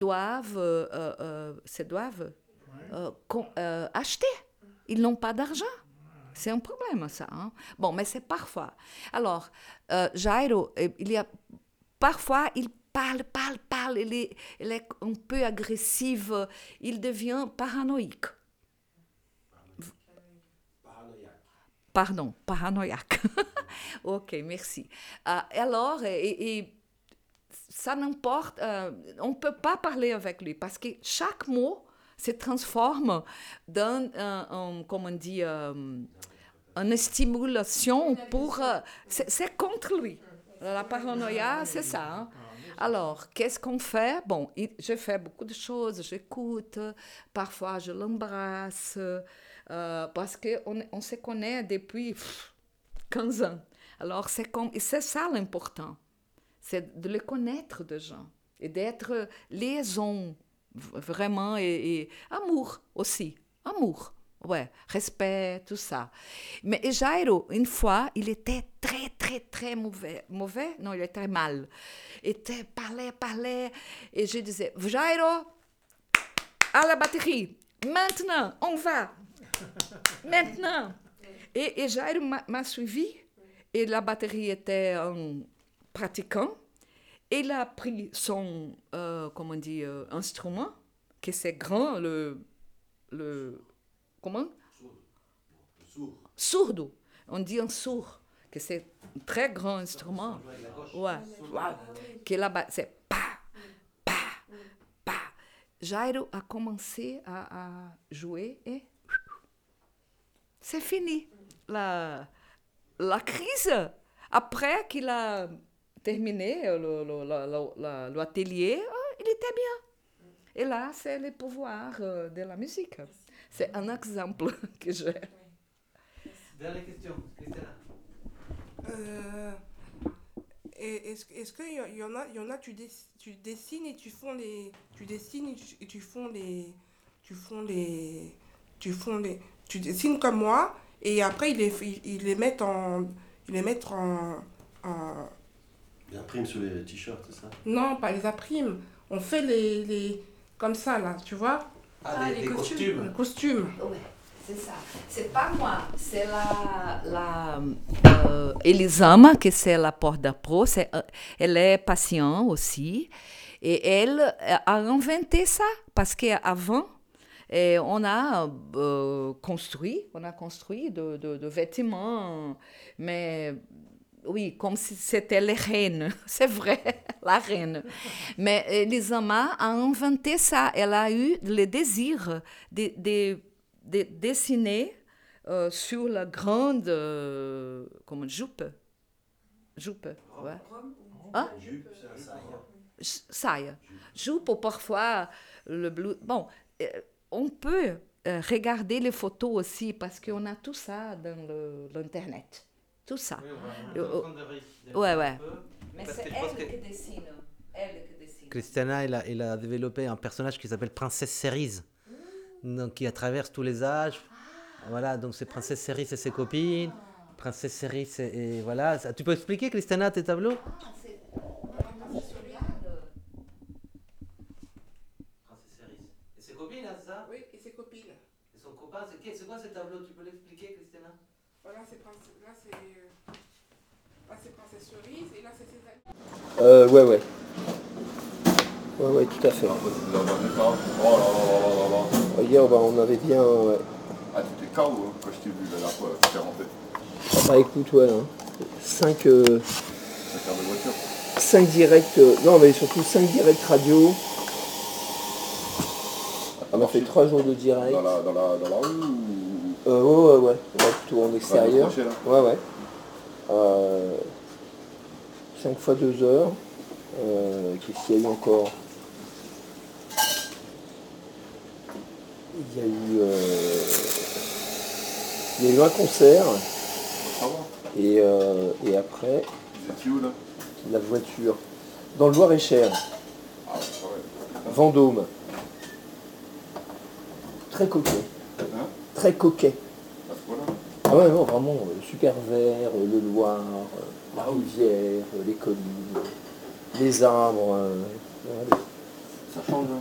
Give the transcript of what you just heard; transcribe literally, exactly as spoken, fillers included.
doivent, euh, euh, se doivent euh, con, euh, acheter. Ils n'ont pas d'argent. C'est un problème, ça. Hein? Bon, mais c'est parfois. Alors, euh, Jairo, il y a, parfois, il parle, parle, parle, il est, il est un peu agressif, il devient paranoïaque. Pardon, paranoïaque. Ok, merci. Euh, alors, et, et ça n'importe, euh, on ne peut pas parler avec lui parce que chaque mot se transforme dans, euh, un, comment on dit, euh, une stimulation pour... euh, c'est, c'est contre lui. La paranoïa, c'est ça. Hein? Alors, qu'est-ce qu'on fait? Bon, il- je fais beaucoup de choses, j'écoute, parfois je l'embrasse, euh, parce qu'on on se connaît depuis pff, quinze ans. Alors, c'est, comme, et c'est ça l'important, c'est de le connaître de gens et d'être liaison, v- vraiment, et, et amour aussi, amour. Ouais, respect, tout ça. Mais et Jairo, une fois, il était très, très, très mauvais. Mauvais? Non, il était mal. Il était, parlait, parlait. Et je disais, Jairo, à la batterie. Maintenant, on va. Maintenant. Et, et Jairo m'a, m'a suivi. Et la batterie était un pratiquant. Il a pris son, euh, comment on dit, euh, instrument, que c'est grand, le, le, comment? Sourdo. On dit un sourd, que c'est un très grand instrument. Ouais. Ouais. Que là-bas, c'est pa, pa, pa. Jairo a commencé à, à jouer et c'est fini. La, la crise. Après qu'il a terminé le, le, le, le, le, l'atelier, il était bien. Et là, c'est le pouvoir de la musique. C'est un exemple que j'ai. Dernière question, Christina. Euh, et est-ce, est-ce qu'il y, y en a, il y en a tu, dess, tu dessines et tu font les, tu dessines et tu, et tu font les, tu font les, tu font les, tu dessines comme moi et après ils les, ils, ils les mettent en, ils les mettent en, en, Ils impriment sur les t-shirts, c'est ça? non, pas les imprimes. On fait les, les, comme ça là, tu vois? Ah, ah, les, les costumes. costumes. Les costumes. Ouais, c'est ça. C'est pas moi, c'est la, la euh, Elisama, que c'est la porte-à-pro. C'est, elle est patiente aussi. Et elle a inventé ça parce qu'avant, et on a euh, construit, on a construit de, de, de vêtements, mais oui, comme si c'était les reines, c'est vrai, la reine. Mais Elisama a inventé ça, elle a eu le désir de, de, de dessiner euh, sur la grande, euh, comme jupe, jupe, ouais. Hein? Jupe, c'est un saille. Saia. Jupe ou parfois le bleu. Bon, euh, on peut euh, regarder les photos aussi parce qu'on a tout ça dans le, l'internet. Tout ça. Oui, on est en train de réviser ouais, ouais. un peu. Mais Parce c'est que je elle pense que qui dessine. Elle qui dessine. Christiana, elle a, elle a développé un personnage qui s'appelle Princesse Cerise, donc qui traverse tous les âges. Voilà, donc c'est Princesse Cerise et ses copines. Princesse Cerise et, et voilà. Ça, tu peux expliquer, Christiana, tes tableaux? Ah, c'est... Princesse Cerise. Et ses copines, hein, c'est ça? Oui, et ses copines. Et son copain, c'est, c'est quoi ces tableaux? Tu peux l'expliquer, Christiana? Voilà, c'est Princesse, là c'est, là c'est Princesse Cerise et là c'est ses amis. Euh, ouais, ouais. Ouais, ouais, tout à fait. Hier, bah, on avait bien... Ouais. Ah, tu t'es K O hein, quand je t'ai vu la dernière fois, tu t'es rentré. Ah bah écoute, ouais, hein. cinq... Euh, cinq heures de voiture. cinq directs... Euh, non, mais surtout cinq directs radio. On a fait trois jours de direct. Dans la, dans la, dans la rue ou... Euh, ouais, ouais, ouais. Ouais, plutôt en extérieur. Crochet, là. Ouais, ouais. Euh, cinq fois deux heures. Euh, qu'est-ce qu'il y a eu encore? Il y a eu... Euh, il y a eu un concert. Ah bon? Et, euh, et après, Vous étiez où là? la voiture. Dans le Loir-et-Cher. Ah ouais. Vendôme. Très coquet. Hein? Très coquet. À ce point-là? Ah ouais, non, vraiment, euh, super vert, euh, le Loir, euh, la rivière, euh, les collines, euh, les arbres. Euh, voilà. Ça change. Hein.